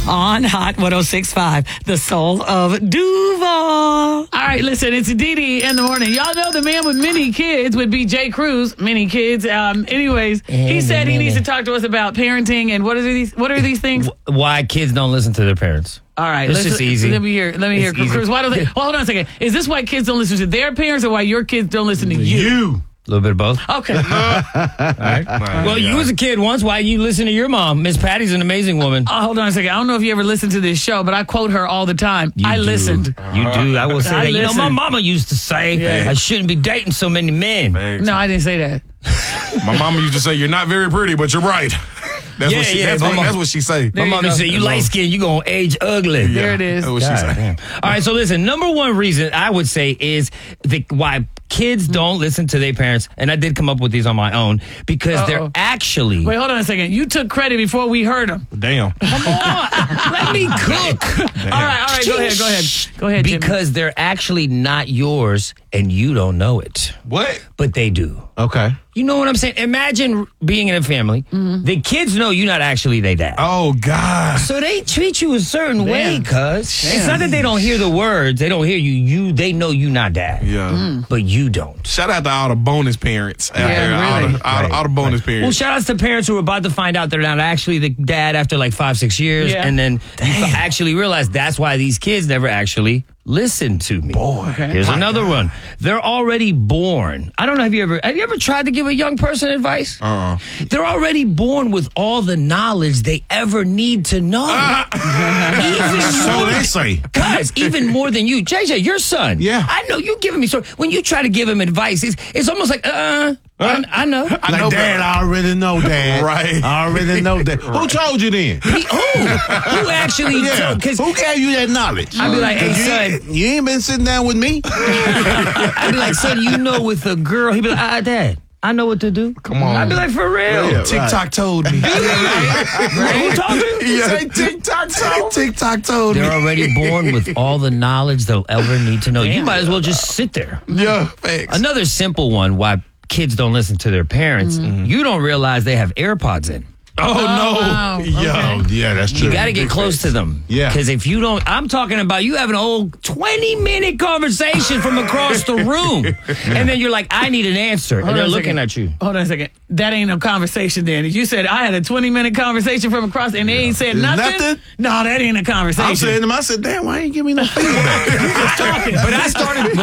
on Hot 106.5, the soul of Duval. All right, listen, it's Dee in the morning. Y'all know the man with many kids would be Jay Cruz. Many kids. Anyways, he said he needs to talk to us about parenting and what are these things? Why kids don't listen to their parents. All right, it's just easy. Let me hear, Cruz. Why don't they? Well, hold on a second. Is this why kids don't listen to their parents, or why your kids don't listen to you? A little bit of both. Okay. All right. Well, you was a kid once. Why you listen to your mom? Miss Patty's an amazing woman. Hold on a second. I don't know if you ever listened to this show, but I quote her all the time. I listened. You do. I will say that. You know, my listened. mama used to say, I shouldn't be dating so many men. No, I didn't say that. My mama used to say, "You're not very pretty, but you're right." That's what she say. My mom used to say, "You light skinned, you gonna age ugly." There it is. That's what she say. All right, so listen. Number one reason I would say is why kids don't listen to their parents, and I did come up with these on my own because they're actually. Wait, hold on a second. You took credit before we heard them. Damn. Come on, let me cook. All right. Go ahead. Jimmy. Because they're actually not yours, and you don't know it. What? But they do. Okay. You know what I'm saying? Imagine being in a family. The kids know you're not actually their dad. Oh God. So they treat you a certain way, cuz. Damn. It's not that they don't hear the words. They don't hear you. They know you not dad. Yeah. But you don't. Shout out to all the bonus parents out there. really. All the bonus Well, parents. shout outs to parents who are about to find out they're not actually the dad after like 5-6 years. Yeah. And then you actually realize that's why these kids never actually listen to me. Boy. Here's another one. They're already born. I don't know, have you ever tried to give a young person advice? They're already born with all the knowledge they ever need to know. So they say. Guys, even more than you. JJ, your son. Yeah. I know you giving me story. When you try to give him advice, it's almost like, I know. I know, Dad, I already know, Dad. Right. I already know that. Who told you then? Who actually told? Because Who gave you that knowledge? I'd be like, hey, you, son. you ain't been sitting down with me? I'd be like, son, you know with a girl. He'd be like, Dad, I know what to do. Come on. I'd be like, for real. Yeah. TikTok told me. Who told you? He say TikTok told. TikTok told me. They're already born with all the knowledge they'll ever need to know. You might as well just sit there. Yeah, thanks. Another simple one why kids don't listen to their parents. You don't realize they have AirPods in. Oh, no. Wow. Yo, yeah, that's true. You got to get close to them. Yeah. Because if you don't, I'm talking about you having a whole 20-minute conversation from across the room. And then you're like, I need an answer. And they're looking at you. Hold on a second. That ain't no conversation then. If you said I had a 20-minute conversation from across and they ain't said nothing. Nothing? No, that ain't a conversation. I'm saying to them, I said, damn, why ain't you give me no feedback? But I started,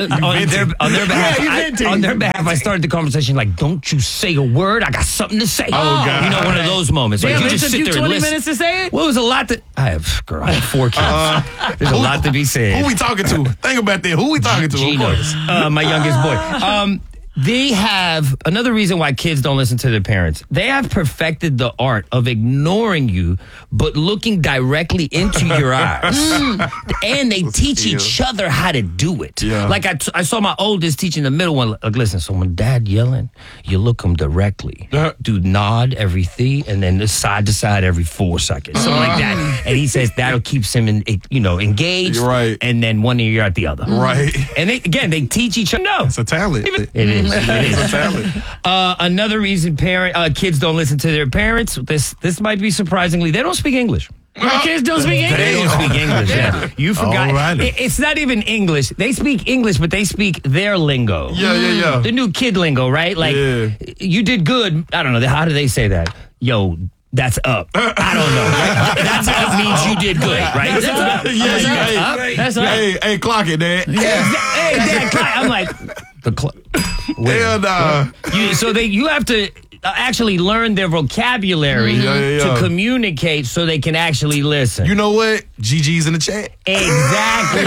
on their behalf, you venting. on their behalf, I started the conversation like, don't you say a word. I got something to say. Oh, God. You know, one of those moments. Damn, Like, you it just took sit you there and 20 listen. minutes to say it? Well, it was a lot that I have 4 kids. There's a lot to be said. Who we talking to? Think about that. Who we talking to? Of Gino, course. my youngest boy. They have another reason why kids don't listen to their parents. They have perfected the art of ignoring you, but looking directly into your eyes. And they teach each other how to do it. Yeah. Like I saw my oldest teaching the middle one. Like, listen, so when dad yelling, you look him directly. Do nod every 3 and then side to side every 4 seconds. Something like that. And he says that'll keeps him engaged. Right. And then one ear at the other. Right. And they teach each other. No. It's a talent. It is. It's a talent. Another reason kids don't listen to their parents. This might be surprisingly, they don't speak English. My kids don't speak English. They don't speak English. Yeah. You forgot. Alrighty. It's not even English. They speak English, but they speak their lingo. Yeah. The new kid lingo, right? Like, you did good. I don't know. How do they say that? Yo, that's up. I don't know. That's up means you did good, right? That's up. That's right. Hey, clock it, Dad. Hey, Dad, I'm like, the clock. Hell nah. You have to actually learn their vocabulary to communicate so they can actually listen. You know what? GG's in the chat. Exactly.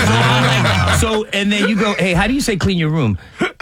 And then you go, hey, how do you say clean your room?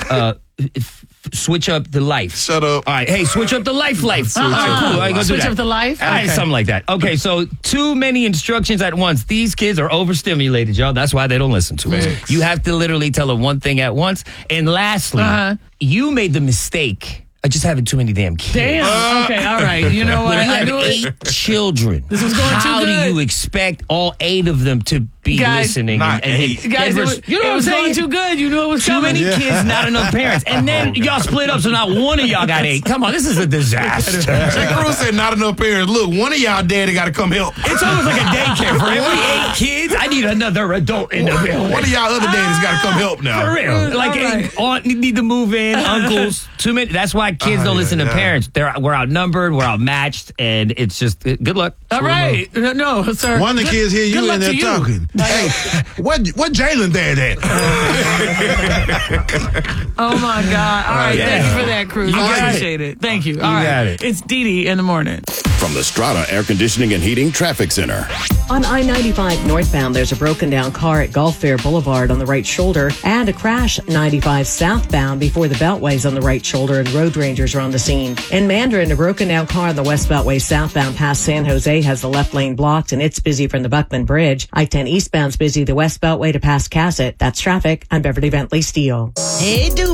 Switch up the life. Shut up. All right, hey, switch up the life. All right, cool. All right, go do Switch that. up the life? All right, Okay. something like that. Okay, so too many instructions at once. These kids are overstimulated, y'all. That's why they don't listen to it. Thanks. You have to literally tell them one thing at once. And lastly, you made the mistake of just having too many damn kids. Damn. Okay, all right. You know what? When you I have knew it. 8 children, This was going too how good. do you expect all 8 of them to be Guys, listening. not and eight. Guys, it was going too good. You knew it was Too coming. many kids, not enough parents. And then y'all split up, so not one of y'all got 8. Come on, this is a disaster. Jay Cruz said not enough parents. Look, one of y'all daddy got to come help. It's almost like a daycare. For every 8 kids, I need another adult in the building. One of y'all other daddies got to come help now. For real. Like, aunt need to move in, uncles, too many. That's why kids don't listen to parents. We're outnumbered, we're outmatched, and it's just, good luck. All right. No, sir. One of the kids hear you in there talking. Hey, what Jalen dad at? Oh, my God. All right. Thank you for that, Cruz. I appreciate it. Thank you. All right. got it. It's Dee in the morning. From the Strata Air Conditioning and Heating Traffic Center. On I-95 northbound, there's a broken down car at Gulf Fair Boulevard on the right shoulder and a crash 95 southbound before the Beltways on the right shoulder, and road rangers are on the scene. In Mandarin, a broken down car on the West Beltway southbound past San Jose has the left lane blocked, and it's busy from the Buckman Bridge. I-10 eastbound's busy the West Beltway to past Cassett. That's traffic. I'm Beverly Bentley Steele. Hey, dude.